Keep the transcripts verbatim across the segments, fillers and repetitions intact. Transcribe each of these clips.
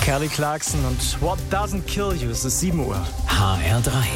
Kelly Clarkson und What Doesn't Kill You. Es ist sieben Uhr. H R drei.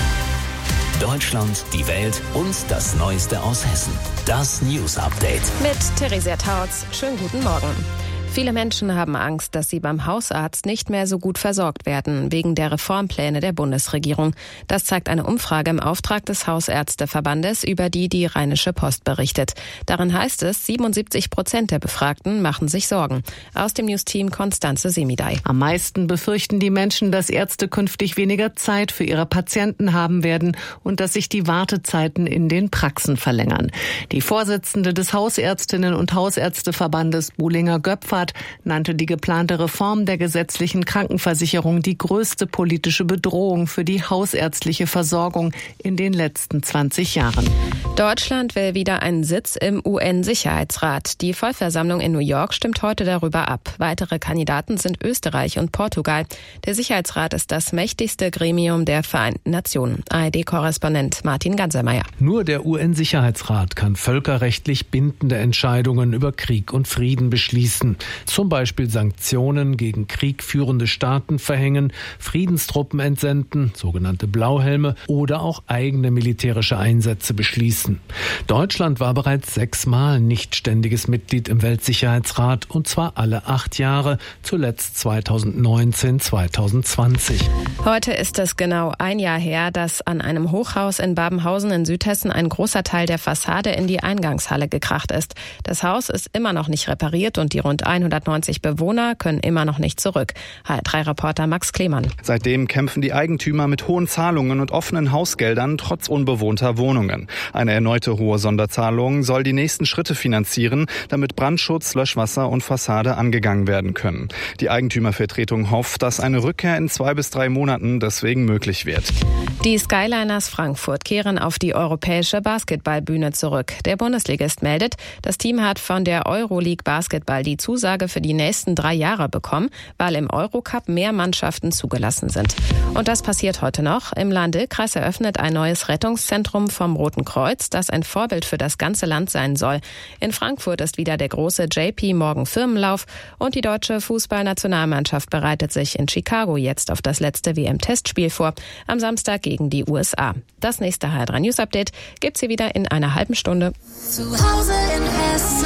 Deutschland, die Welt und das Neueste aus Hessen. Das News Update. Mit Theresia Tautz. Schönen guten Morgen. Viele Menschen haben Angst, dass sie beim Hausarzt nicht mehr so gut versorgt werden, wegen der Reformpläne der Bundesregierung. Das zeigt eine Umfrage im Auftrag des Hausärzteverbandes, über die die Rheinische Post berichtet. Darin heißt es, siebenundsiebzig Prozent der Befragten machen sich Sorgen. Aus dem News-Team Konstanze Semidey. Am meisten befürchten die Menschen, dass Ärzte künftig weniger Zeit für ihre Patienten haben werden und dass sich die Wartezeiten in den Praxen verlängern. Die Vorsitzende des Hausärztinnen- und Hausärzteverbandes, Buhlinger Göpfert, nannte die geplante Reform der gesetzlichen Krankenversicherung die größte politische Bedrohung für die hausärztliche Versorgung in den letzten zwanzig Jahren. Deutschland will wieder einen Sitz im U N-Sicherheitsrat. Die Vollversammlung in New York stimmt heute darüber ab. Weitere Kandidaten sind Österreich und Portugal. Der Sicherheitsrat ist das mächtigste Gremium der Vereinten Nationen. A R D-Korrespondent Martin Gansermeier. Nur der U N-Sicherheitsrat kann völkerrechtlich bindende Entscheidungen über Krieg und Frieden beschließen. Zum Beispiel Sanktionen gegen kriegführende Staaten verhängen, Friedenstruppen entsenden, sogenannte Blauhelme, oder auch eigene militärische Einsätze beschließen. Deutschland war bereits sechsmal nicht ständiges Mitglied im Weltsicherheitsrat, und zwar alle acht Jahre, zuletzt zweitausendneunzehn, zweitausendzwanzig. Heute ist es genau ein Jahr her, dass an einem Hochhaus in Babenhausen in Südhessen ein großer Teil der Fassade in die Eingangshalle gekracht ist. Das Haus ist immer noch nicht repariert und die rund hundertneunzig Bewohner können immer noch nicht zurück. H R drei-Reporter Max Klemann. Seitdem kämpfen die Eigentümer mit hohen Zahlungen und offenen Hausgeldern trotz unbewohnter Wohnungen. Eine erneute hohe Sonderzahlung soll die nächsten Schritte finanzieren, damit Brandschutz, Löschwasser und Fassade angegangen werden können. Die Eigentümervertretung hofft, dass eine Rückkehr in zwei bis drei Monaten deswegen möglich wird. Die Skyliners Frankfurt kehren auf die europäische Basketballbühne zurück. Der Bundesligist meldet, das Team hat von der Euroleague Basketball die Zusage für die nächsten drei Jahre bekommen, weil im Eurocup mehr Mannschaften zugelassen sind. Und das passiert heute noch. Im Lahn-Dill-Kreis eröffnet ein neues Rettungszentrum vom Roten Kreuz, das ein Vorbild für das ganze Land sein soll. In Frankfurt ist wieder der große J P Morgan Firmenlauf und die deutsche Fußballnationalmannschaft bereitet sich in Chicago jetzt auf das letzte W M-Testspiel vor, am Samstag gegen die U S A. Das nächste H R drei News Update gibt's hier wieder in einer halben Stunde. Zu Hause in Hessen.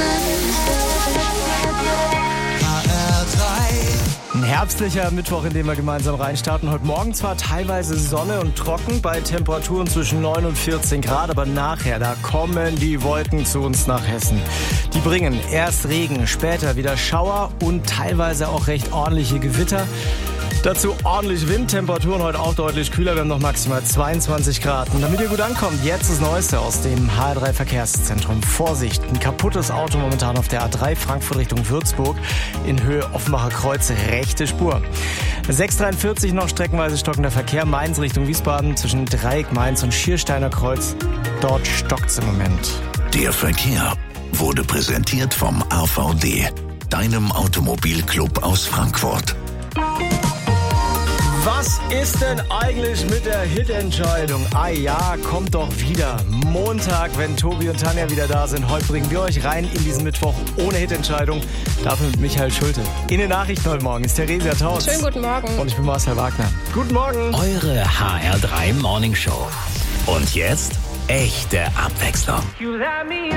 Ein herbstlicher Mittwoch, in dem wir gemeinsam reinstarten. Heute Morgen zwar teilweise Sonne und trocken bei Temperaturen zwischen neun und vierzehn Grad, aber nachher, da kommen die Wolken zu uns nach Hessen. Die bringen erst Regen, später wieder Schauer und teilweise auch recht ordentliche Gewitter. Dazu ordentlich Wind, Temperaturen heute auch deutlich kühler, wir haben noch maximal zweiundzwanzig Grad. Und damit ihr gut ankommt, jetzt das Neueste aus dem H R drei Verkehrszentrum. Vorsicht, ein kaputtes Auto momentan auf der A drei Frankfurt Richtung Würzburg in Höhe Offenbacher Kreuz, rechte Spur. sechs dreiundvierzig noch streckenweise stockender Verkehr, Mainz Richtung Wiesbaden zwischen Dreieck Mainz und Schiersteiner Kreuz. Dort stockt's im Moment. Der Verkehr wurde präsentiert vom A V D, deinem Automobilclub aus Frankfurt. Was ist denn eigentlich mit der Hitentscheidung? Ah ja, kommt doch wieder. Montag, wenn Tobi und Tanja wieder da sind. Heute bringen wir euch rein in diesen Mittwoch ohne Hitentscheidung. Dafür mit Michael Schulte. In den Nachrichten heute Morgen ist Theresia Tautz. Schönen guten Morgen. Und ich bin Marcel Wagner. Guten Morgen. Eure H R drei Morning Show. Und jetzt echte Abwechslung. You let me